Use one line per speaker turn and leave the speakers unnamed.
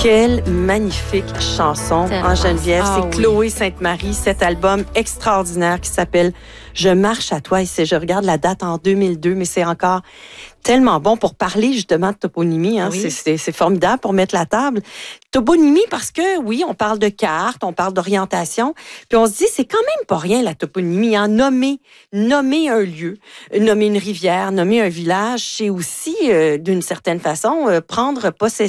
Quelle magnifique chanson,
Tellement.
Geneviève.
Ah
c'est
oui.
Chloé Sainte-Marie, cet album extraordinaire qui s'appelle « Je marche à toi ». Et je regarde la date en 2002, mais c'est encore tellement bon pour parler justement de toponymie. Hein.
Oui.
C'est formidable pour mettre la table. Toponymie parce que, oui, on parle de carte, on parle d'orientation, puis on se dit, c'est quand même pas rien la toponymie. Hein. Nommer un lieu, nommer une rivière, nommer un village, c'est aussi, d'une certaine façon, prendre possession